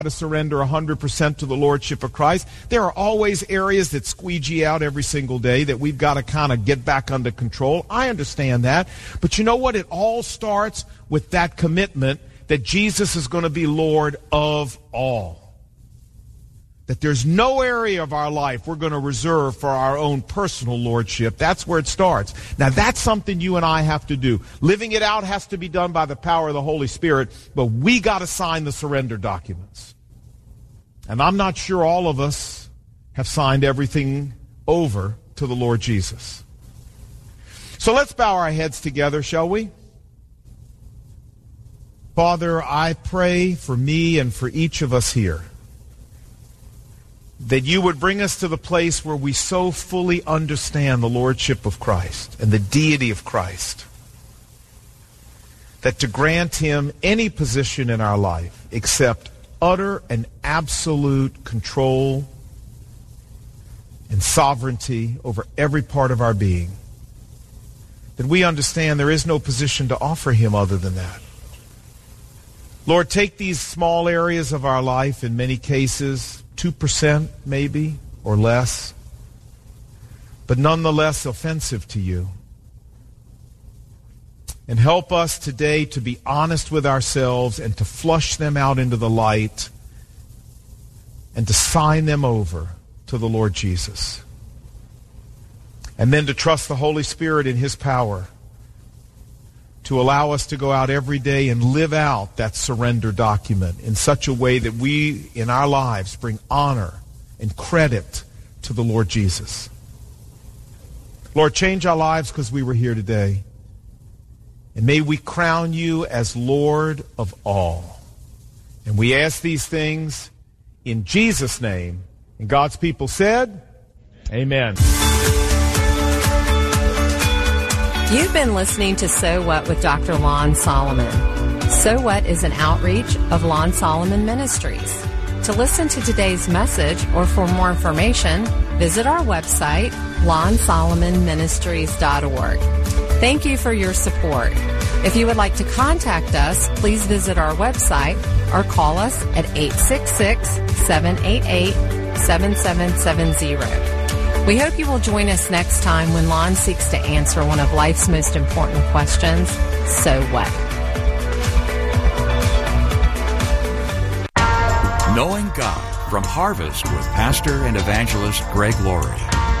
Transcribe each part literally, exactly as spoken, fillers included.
to surrender one hundred percent to the Lordship of Christ. There are always areas that squeegee out every single day that we've got to kind of get back under control. I understand that. But you know what? It all starts with that commitment that Jesus is going to be Lord of all. That there's no area of our life we're going to reserve for our own personal lordship. That's where it starts. Now, that's something you and I have to do. Living it out has to be done by the power of the Holy Spirit, but we got to sign the surrender documents. And I'm not sure all of us have signed everything over to the Lord Jesus. So let's bow our heads together, shall we? Father, I pray for me and for each of us here, that you would bring us to the place where we so fully understand the Lordship of Christ and the deity of Christ, that to grant him any position in our life except utter and absolute control and sovereignty over every part of our being, that we understand there is no position to offer him other than that. Lord, take these small areas of our life, in many cases, two percent maybe, or less, but nonetheless offensive to you. And help us today to be honest with ourselves and to flush them out into the light and to sign them over to the Lord Jesus. And then to trust the Holy Spirit in his power to allow us to go out every day and live out that surrender document in such a way that we, in our lives, bring honor and credit to the Lord Jesus. Lord, change our lives because we were here today. And may we crown you as Lord of all. And we ask these things in Jesus' name. And God's people said, amen. You've been listening to So What with Doctor Lon Solomon. So What is an outreach of Lon Solomon Ministries. To listen to today's message or for more information, visit our website, lon solomon ministries dot org. Thank you for your support. If you would like to contact us, please visit our website or call us at eight six six, seven eight eight, seven seven seven zero. We hope you will join us next time when Lon seeks to answer one of life's most important questions, so what? Knowing God from Harvest with Pastor and Evangelist Greg Laurie.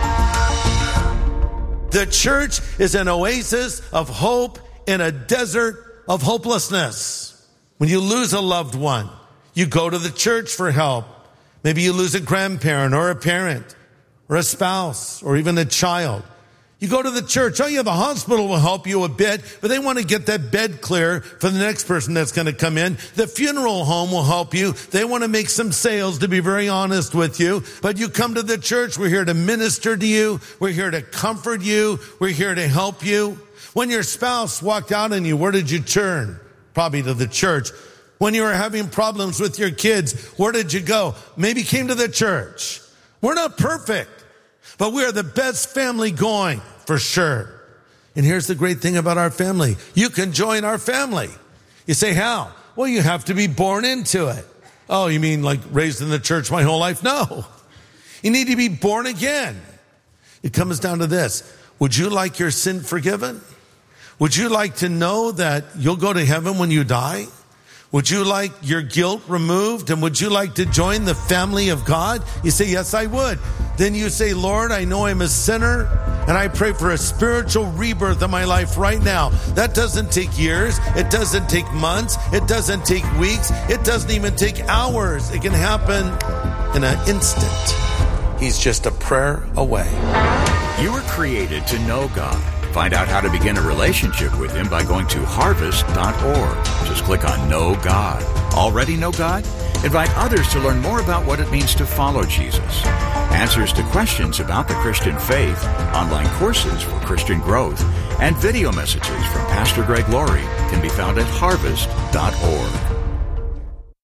The church is an oasis of hope in a desert of hopelessness. When you lose a loved one, you go to the church for help. Maybe you lose a grandparent or a parent, or a spouse, or even a child. You go to the church. Oh yeah, the hospital will help you a bit, but they want to get that bed clear for the next person that's going to come in. The funeral home will help you. They want to make some sales, to be very honest with you. But you come to the church. We're here to minister to you. We're here to comfort you. We're here to help you. When your spouse walked out on you, where did you turn? Probably to the church. When you were having problems with your kids, where did you go? Maybe came to the church. We're not perfect, but we are the best family going, for sure. And here's the great thing about our family. You can join our family. You say, how? Well, you have to be born into it. Oh, you mean like raised in the church my whole life? No. You need to be born again. It comes down to this. Would you like your sin forgiven? Would you like to know that you'll go to heaven when you die? Would you like your guilt removed? And would you like to join the family of God? You say, yes, I would. Then you say, Lord, I know I'm a sinner, and I pray for a spiritual rebirth in my life right now. That doesn't take years. It doesn't take months. It doesn't take weeks. It doesn't even take hours. It can happen in an instant. He's just a prayer away. You were created to know God. Find out how to begin a relationship with him by going to harvest dot org. Just click on Know God. Already know God? Invite others to learn more about what it means to follow Jesus. Answers to questions about the Christian faith, online courses for Christian growth, and video messages from Pastor Greg Laurie can be found at harvest dot org.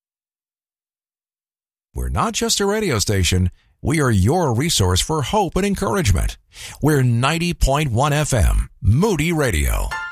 We're not just a radio station. We are your resource for hope and encouragement. We're ninety point one F M, Moody Radio.